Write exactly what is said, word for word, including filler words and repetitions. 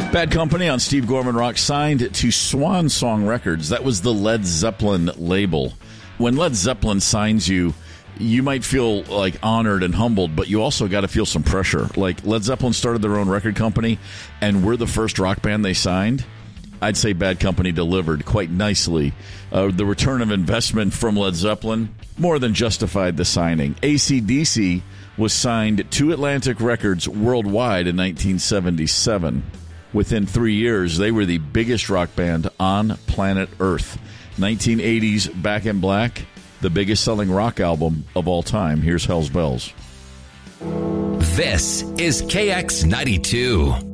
Bad Company on Steve Gorman Rock, signed to Swan Song Records. That was the Led Zeppelin label. When Led Zeppelin signs you, you might feel like honored and humbled, but you also got to feel some pressure. Like Led Zeppelin started their own record company, and we're the first rock band they signed. I'd say Bad Company delivered quite nicely. Uh, the return of investment from Led Zeppelin more than justified the signing. A C D C was signed to Atlantic Records worldwide in nineteen seventy-seven. Within three years, they were the biggest rock band on planet Earth. nineteen eighties Back in Black, the biggest selling rock album of all time. Here's Hell's Bells. This is K X ninety-two.